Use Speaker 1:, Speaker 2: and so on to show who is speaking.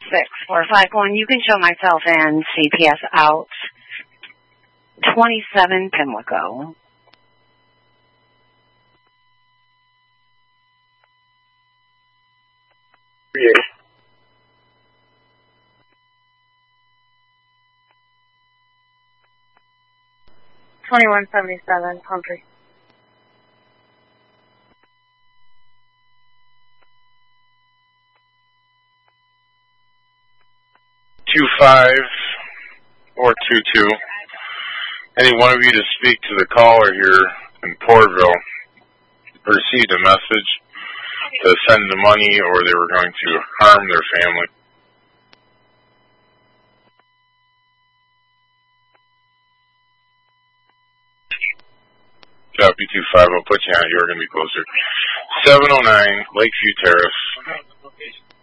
Speaker 1: 66451. You can show myself and CPS out 27 Pimlico.
Speaker 2: Yeah.
Speaker 3: $21.77, Humphrey.
Speaker 4: or 22. Any one of you to speak to the caller here in Porterville received a message to send the money or they were going to harm their family. Copy 25, I'll put you on. You're going to be closer. 709 Lakeview Terrace.